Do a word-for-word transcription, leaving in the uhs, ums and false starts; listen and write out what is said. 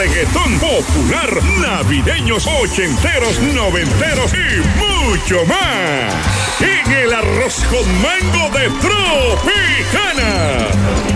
reggaetón popular, navideños, ochenteros, noventeros y mucho más. En el arroz con mango de Tropicana.